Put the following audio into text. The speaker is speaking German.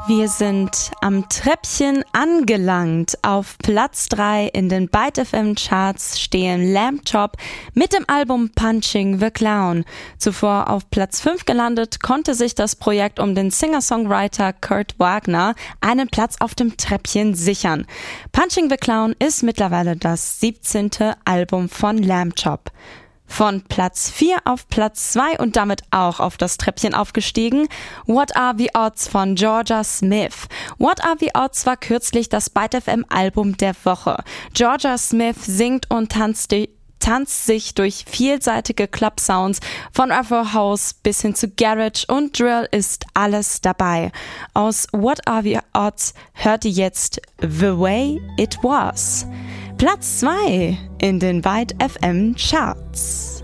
Wir sind am Treppchen angelangt. Auf Platz 3 in den Byte FM Charts stehen Lamb Chop mit dem Album Punching the Clown. Zuvor auf Platz 5 gelandet, konnte sich das Projekt um den Singer-Songwriter Kurt Wagner einen Platz auf dem Treppchen sichern. Punching the Clown ist mittlerweile das 17. Album von Lamb Chop. Von Platz 4 auf Platz 2 und damit auch auf das Treppchen aufgestiegen, What Are the Odds von Jorja Smith. What Are the Odds war kürzlich das Byte FM Album der Woche. Jorja Smith singt und tanzt sich durch vielseitige Club-Sounds von Afro House bis hin zu Garage und Drill ist alles dabei. Aus What Are the Odds hört ihr jetzt The Way It Was. Platz 2 in den Byte FM Charts.